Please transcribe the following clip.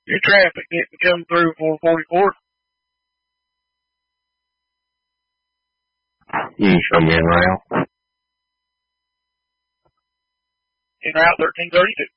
Your traffic didn't come through 444. You can show me en route. En route 1332.